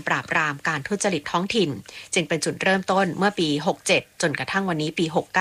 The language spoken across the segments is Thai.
ปราบปรามการทุจริตท้องถิ่นจึงเป็นจุดเริ่มต้นเมื่อปี 67 จนกระทั่งวันนี้ปี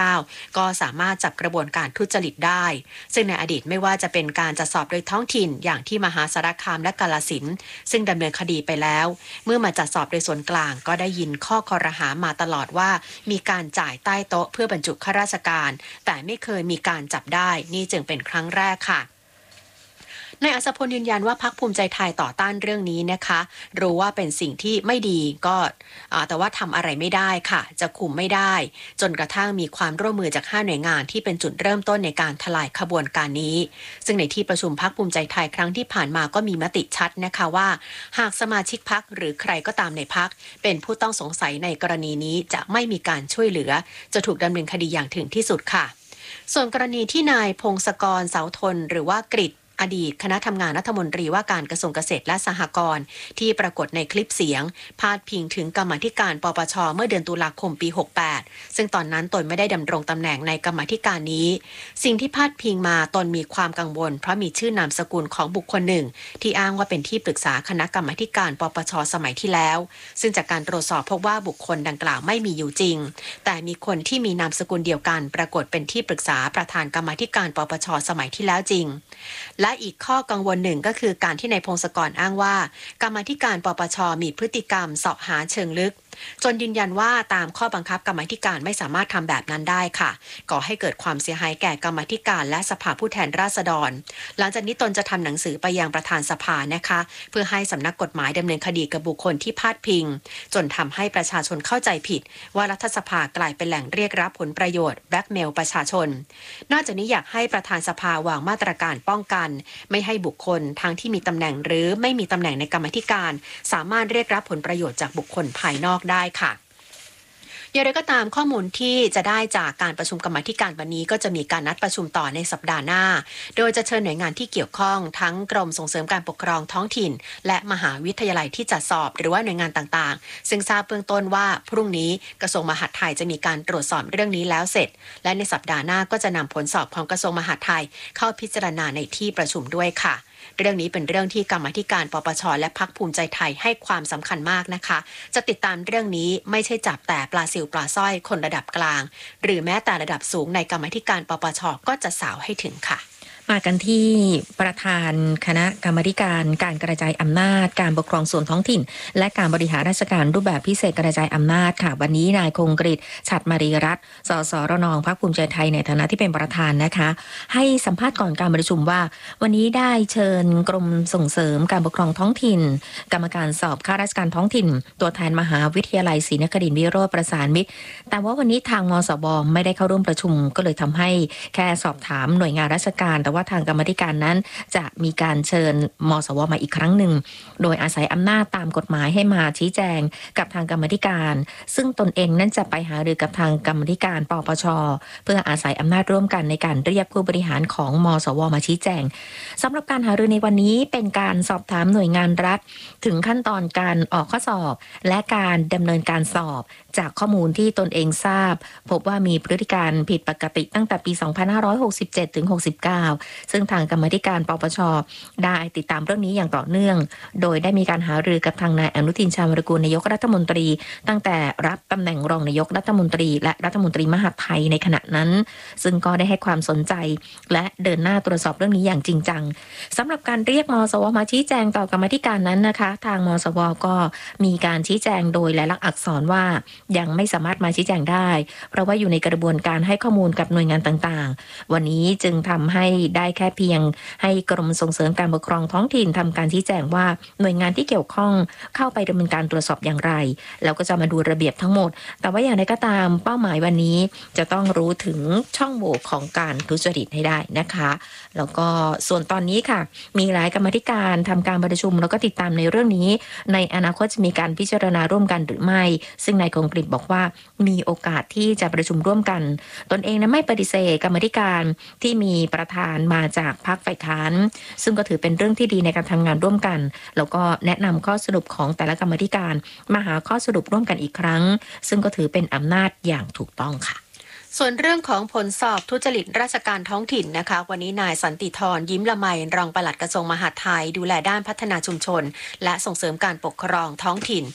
69 ก็สามารถจับกระบวนการทุจริตได้ซึ่งในอดีตไม่ว่าจะเป็นการจัดสอบโดยท้องถิ่นอย่างที่มหาสารคามและกาฬสินธุ์ซึ่งดำเนินคดีไปแล้วเมื่อมาจัดสอบโดยส่วนกลางก็ได้ยินข้อคอรหามาตลอดว่ามีการจ่ายใต้โต๊ะเพื่อบรรจุข้าราชการแต่ไม่เคยมีการจับได้นี่จึงเป็นครั้งแรกค่ะนายอัศพลยืนยันว่าพรรคภูมิใจไทยต่อต้านเรื่องนี้นะคะรู้ว่าเป็นสิ่งที่ไม่ดีก็แต่ว่าทำอะไรไม่ได้ค่ะจะคุมไม่ได้จนกระทั่งมีความร่วมมือจาก5หน่วยงานที่เป็นจุดเริ่มต้นในการทลายขบวนการนี้ซึ่งในที่ประชุมพรรคภูมิใจไทยครั้งที่ผ่านมาก็มีมติชัดนะคะว่าหากสมาชิกพรรคหรือใครก็ตามในพรรคเป็นผู้ต้องสงสัยในกรณีนี้จะไม่มีการช่วยเหลือจะถูกดำเนินคดีอย่างถึงที่สุดค่ะส่วนกรณีที่นายพงศกรเสาธนหรือว่ากฤษอดีตคณะทำงานรัฐมนตรีว่าการกระทรวงเกษตรและสหกรณ์ที่ปรากฏในคลิปเสียงพาดพิงถึงกรรมาธิการปปชเมื่อเดือนตุลาคมปี 68ซึ่งตอนนั้นตนไม่ได้ดำรงตำแหน่งในกรรมาธิการนี้สิ่งที่พาดพิงมาตนมีความกังวลเพราะมีชื่อนามสกุลของบุคคลหนึ่งที่อ้างว่าเป็นที่ปรึกษาคณะกรรมาธิการปปชสมัยที่แล้วซึ่งจากการตรวจสอบพบว่าบุคคลดังกล่าวไม่มีอยู่จริงแต่มีคนที่มีนามสกุลเดียวกันปรากฏเป็นที่ปรึกษาประธานกรรมาธิการปปชสมัยที่แล้วจริงและอีกข้อกังวลหนึ่งก็คือการที่นายพงศกรอ้างว่ากรรมาธิการปปชมีพฤติกรรมเสาะหาเชิงลึกจนยืนยันว่าตามข้อบังคับกรรมาธิการไม่สามารถทำแบบนั้นได้ค่ะก่อให้เกิดความเสียหายแก่กรรมาธิการและสภาผู้แทนราษฎรหลังจากนี้ตนจะทำหนังสือไปยังประธานสภานะคะเพื่อให้สำนักกฎหมายดำเนินคดีกับบุคคลที่พาดพิงจนทำให้ประชาชนเข้าใจผิดว่ารัฐสภากลายเป็นแหล่งเรียกรับผลประโยชน์แบล็กเมลประชาชนนอกจากนี้อยากให้ประธานสภาวางมาตรการป้องกันไม่ให้บุคคลทั้งที่มีตำแหน่งหรือไม่มีตำแหน่งในกรรมาธิการสามารถเรียกรับผลประโยชน์จากบุคคลภายนอกได้ค่ะอย่างไรก็ตามข้อมูลที่จะได้จากการประชุมกรรมาธิการวันนี้ก็จะมีการนัดประชุมต่อในสัปดาห์หน้าโดยจะเชิญหน่วยงานที่เกี่ยวข้องทั้งกรมส่งเสริมการปกครองท้องถิ่นและมหาวิทยาลัยที่จัดสอบหรือว่าหน่วยงานต่างๆซึ่งทราบเบื้องต้นว่าพรุ่งนี้กระทรวงมหาดไทยจะมีการตรวจสอบเรื่องนี้แล้วเสร็จและในสัปดาห์หน้าก็จะนำผลสอบของกระทรวงมหาดไทยเข้าพิจารณาในที่ประชุมด้วยค่ะเรื่องนี้เป็นเรื่องที่กรรมาธิการปปชและพรรคภูมิใจไทยให้ความสำคัญมากนะคะจะติดตามเรื่องนี้ไม่ใช่จับแต่ปลาซิวปลาสร้อยคนระดับกลางหรือแม้แต่ระดับสูงในกรรมาธิการปปชก็จะสาวให้ถึงค่ะมากันที่ประธานคณะกรรมาธิการการกระจายอำนาจการปกครองส่วนท้องถิ่นและการบริหารราชการรูปแบบพิเศษกระจายอำนาจค่ะวันนี้นายคงกฤษ ฉัตรมารีรัตน์สสรนพรรคภูมิใจไทยในฐานะที่เป็นประธานนะคะให้สัมภาษณ์ก่อนการประชุมว่าวันนี้ได้เชิญกรมส่งเสริมการปกครองท้องถิ่นกรรมการสอบข้าราชการท้องถิ่นตัวแทนมหาวิทยาลัยศรีนครินทร์วิโรจน์ประสานมิตรแต่ว่าวันนี้ทางมสวไม่ได้เข้าร่วมประชุมก็เลยทำให้แค่สอบถามหน่วยงานราชการแต่ว่าทางกรรมาธิการนั้นจะมีการเชิญมสวมาอีกครั้งหนึ่งโดยอาศัยอำนาจตามกฎหมายให้มาชี้แจงกับทางกรรมาธิการซึ่งตนเองนั้นจะไปหารือกับทางกรรมาธิการปปชเพื่ออาศัยอำนาจร่วมกันในการเรียกผู้บริหารของมสวมาชี้แจงสำหรับการหารือในวันนี้เป็นการสอบถามหน่วยงานรัฐถึงขั้นตอนการออกข้อสอบและการดำเนินการสอบจากข้อมูลที่ตนเองทราบพบว่ามีพฤติการผิดปกติตั้งแต่ปี 2567 ถึง 69 ซึ่งทางกรรมาธิการปปชได้ติดตามเรื่องนี้อย่างต่อเนื่องโดยได้มีการหารือกับทางนายอนุทินชาญวิรากูลนายกรัฐมนตรีตั้งแต่รับตำแหน่งรองนายกรัฐมนตรีและรัฐมนตรีมหาดไทยในขณะนั้นซึ่งก็ได้ให้ความสนใจและเดินหน้าตรวจสอบเรื่องนี้อย่างจริงจังสำหรับการเรียกมสวมาชี้แจงต่อกรรมาธิการนั้นนะคะทางมสวก็มีการชี้แจงโดยลายลักษณ์อักษรว่ายังไม่สามารถมาชี้แจงได้เพราะว่าอยู่ในกระบวนการให้ข้อมูลกับหน่วยงานต่างๆวันนี้จึงทำให้ได้แค่เพียงให้กรมส่งเสริมการปกครองท้องถิ่นทำการชี้แจงว่าหน่วยงานที่เกี่ยวข้องเข้าไปดำเนินการตรวจสอบอย่างไรแล้วก็จะมาดูระเบียบทั้งหมดแต่ว่าอย่างไรก็ตามเป้าหมายวันนี้จะต้องรู้ถึงช่องโหว่ของการทุจริตให้ได้นะคะแล้วก็ส่วนตอนนี้ค่ะมีหลายกรรมาธิการทำการประชุมแล้วก็ติดตามในเรื่องนี้ในอนาคตจะมีการพิจารณาร่วมกันหรือไม่ซึ่งนายคงกฤษบอกว่ามีโอกาสที่จะประชุมร่วมกันตนเองนะไม่ปฏิเสธกรรมาธิการที่มีประธานมาจากพรรคฝ่ายค้านซึ่งก็ถือเป็นเรื่องที่ดีในการทำงานร่วมกันแล้วก็แนะนำข้อสรุปของแต่ละกรรมาธิการมาหาข้อสรุปร่วมกันอีกครั้งซึ่งก็ถือเป็นอำนาจอย่างถูกต้องค่ะส่วนเรื่องของผลสอบทุจริตราชการท้องถิ่นนะคะวันนี้นายสันติธรยิ้มละไมรองปลัดกระทรวงมหาดไทยดูแลด้านพัฒนาชุมชนและส่งเสริมการปกครองท้องถิ่น